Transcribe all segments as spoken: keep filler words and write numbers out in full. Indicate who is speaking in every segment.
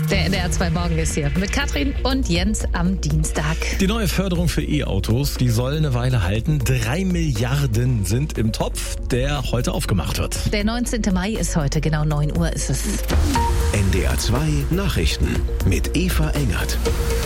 Speaker 1: Der N D R zwei Morgen ist hier mit Katrin und Jens am Dienstag.
Speaker 2: Die neue Förderung für E-Autos, die soll eine Weile halten. Drei Milliarden sind im Topf, der heute aufgemacht wird.
Speaker 1: Der neunzehnten Mai ist heute, genau neun Uhr ist es.
Speaker 3: N D R zwei Nachrichten mit Eva Engert.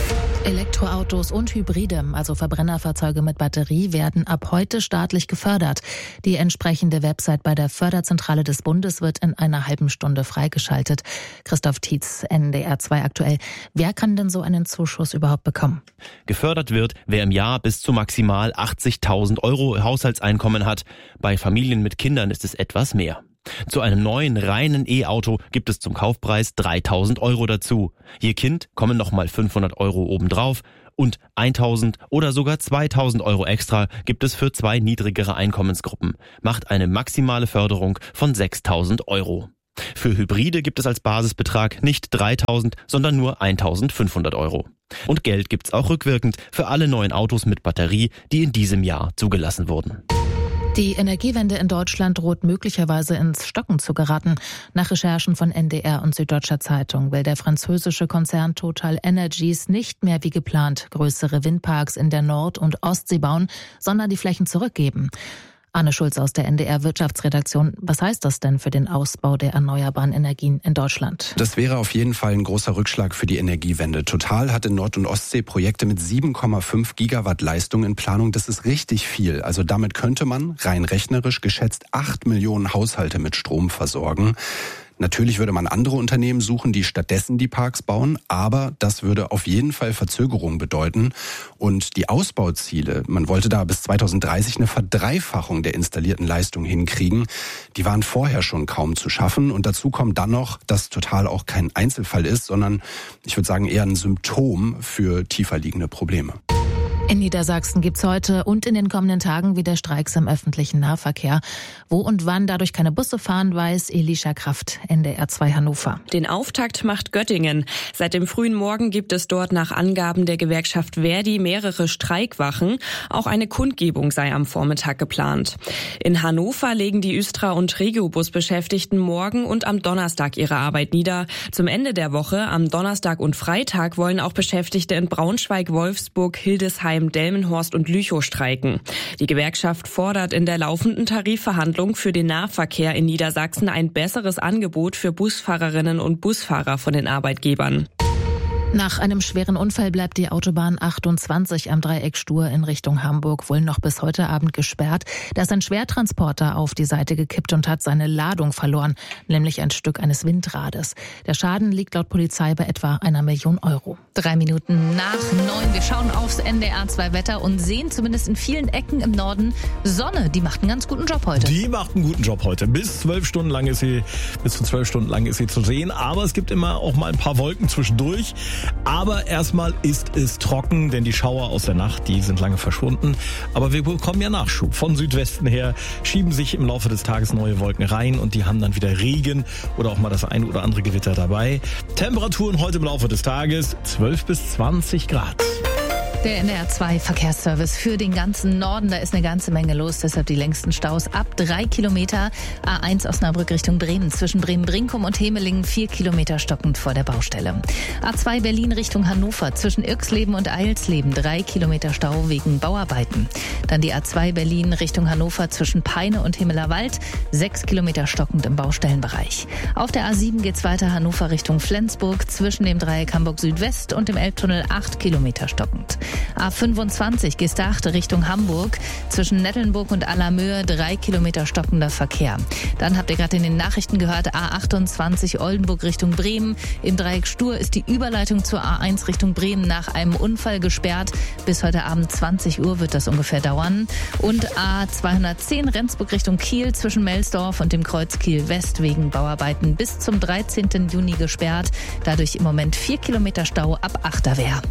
Speaker 1: Elektroautos und Hybride, also Verbrennerfahrzeuge mit Batterie, werden ab heute staatlich gefördert. Die entsprechende Website bei der Förderzentrale des Bundes wird in einer halben Stunde freigeschaltet. Christoph Tietz, N D R zwei aktuell. Wer kann denn so einen Zuschuss überhaupt bekommen?
Speaker 4: Gefördert wird, wer im Jahr bis zu maximal achtzigtausend Euro Haushaltseinkommen hat. Bei Familien mit Kindern ist es etwas mehr. Zu einem neuen reinen E-Auto gibt es zum Kaufpreis dreitausend Euro dazu. Je Kind kommen nochmal fünfhundert Euro obendrauf und eintausend oder sogar zweitausend Euro extra gibt es für zwei niedrigere Einkommensgruppen. Macht eine maximale Förderung von sechstausend Euro. Für Hybride gibt es als Basisbetrag nicht dreitausend, sondern nur eintausendfünfhundert Euro. Und Geld gibt's auch rückwirkend für alle neuen Autos mit Batterie, die in diesem Jahr zugelassen wurden.
Speaker 1: Die Energiewende in Deutschland droht möglicherweise ins Stocken zu geraten. Nach Recherchen von N D R und Süddeutscher Zeitung will der französische Konzern Total Energies nicht mehr wie geplant größere Windparks in der Nord- und Ostsee bauen, sondern die Flächen zurückgeben. Arne Schulz aus der N D R Wirtschaftsredaktion. Was heißt das denn für den Ausbau der erneuerbaren Energien in Deutschland?
Speaker 5: Das wäre auf jeden Fall ein großer Rückschlag für die Energiewende. Total hat in Nord- und Ostsee Projekte mit sieben Komma fünf Gigawatt Leistung in Planung. Das ist richtig viel. Also damit könnte man rein rechnerisch geschätzt acht Millionen Haushalte mit Strom versorgen. Natürlich würde man andere Unternehmen suchen, die stattdessen die Parks bauen, aber das würde auf jeden Fall Verzögerung bedeuten. Und die Ausbauziele, man wollte da bis zweitausenddreißig eine Verdreifachung der installierten Leistung hinkriegen, die waren vorher schon kaum zu schaffen. Und dazu kommt dann noch, dass Total auch kein Einzelfall ist, sondern ich würde sagen eher ein Symptom für tiefer liegende Probleme.
Speaker 1: In Niedersachsen gibt's heute und in den kommenden Tagen wieder Streiks im öffentlichen Nahverkehr. Wo und wann dadurch keine Busse fahren, weiß Elisha Kraft, N D R zwei Hannover.
Speaker 6: Den Auftakt macht Göttingen. Seit dem frühen Morgen gibt es dort nach Angaben der Gewerkschaft Verdi mehrere Streikwachen. Auch eine Kundgebung sei am Vormittag geplant. In Hannover legen die Östra- und Regiobus-Beschäftigten morgen und am Donnerstag ihre Arbeit nieder. Zum Ende der Woche, am Donnerstag und Freitag, wollen auch Beschäftigte in Braunschweig, Wolfsburg, Hildesheim, Delmenhorst und Lüchow streiken. Die Gewerkschaft fordert in der laufenden Tarifverhandlung für den Nahverkehr in Niedersachsen ein besseres Angebot für Busfahrerinnen und Busfahrer von den Arbeitgebern.
Speaker 1: Nach einem schweren Unfall bleibt die Autobahn achtundzwanzig am Dreieck Stur in Richtung Hamburg wohl noch bis heute Abend gesperrt. Da ist ein Schwertransporter auf die Seite gekippt und hat seine Ladung verloren, nämlich ein Stück eines Windrades. Der Schaden liegt laut Polizei bei etwa einer Million Euro. Drei Minuten nach neun. Wir schauen aufs N D R zwei Wetter und sehen zumindest in vielen Ecken im Norden Sonne. Die macht einen ganz guten Job heute.
Speaker 2: Die macht einen guten Job heute. Bis zwölf Stunden lang ist sie, bis zu zwölf Stunden lang ist sie zu sehen. Aber es gibt immer auch mal ein paar Wolken zwischendurch. Aber erstmal ist es trocken, denn die Schauer aus der Nacht, die sind lange verschwunden. Aber wir bekommen ja Nachschub. Von Südwesten her schieben sich im Laufe des Tages neue Wolken rein und die haben dann wieder Regen oder auch mal das ein oder andere Gewitter dabei. Temperaturen heute im Laufe des Tages zwölf bis zwanzig Grad.
Speaker 1: Der N D R zwei Verkehrsservice für den ganzen Norden. Da ist eine ganze Menge los, deshalb die längsten Staus ab drei Kilometer. A eins Osnabrück Richtung Bremen. Zwischen Bremen-Brinkum und Hemelingen vier Kilometer stockend vor der Baustelle. A zwei Berlin Richtung Hannover. Zwischen Irxleben und Eilsleben drei Kilometer Stau wegen Bauarbeiten. Dann die A zwei Berlin Richtung Hannover zwischen Peine und Himmelerwald. sechs Kilometer stockend im Baustellenbereich. Auf der A sieben geht's weiter Hannover Richtung Flensburg. Zwischen dem Dreieck Hamburg Südwest und dem Elbtunnel acht Kilometer stockend. A fünfundzwanzig Gestacht Richtung Hamburg. Zwischen Nettelnburg und Allermöhe drei Kilometer stockender Verkehr. Dann habt ihr gerade in den Nachrichten gehört, A achtundzwanzig Oldenburg Richtung Bremen. Im Dreieck Stur ist die Überleitung zur A eins Richtung Bremen nach einem Unfall gesperrt. Bis heute Abend zwanzig Uhr wird das ungefähr dauern. Und A zweihundertzehn Rendsburg Richtung Kiel zwischen Melsdorf und dem Kreuz Kiel West wegen Bauarbeiten bis zum dreizehnten Juni gesperrt. Dadurch im Moment vier Kilometer Stau ab Achterwehr.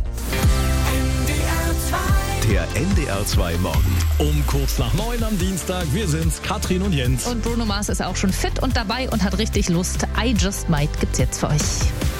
Speaker 3: Der N D R zwei Morgen.
Speaker 2: Um kurz nach neun am Dienstag. Wir sind's, Katrin und Jens.
Speaker 1: Und Bruno Mars ist auch schon fit und dabei und hat richtig Lust. I Just Might gibt's jetzt für euch.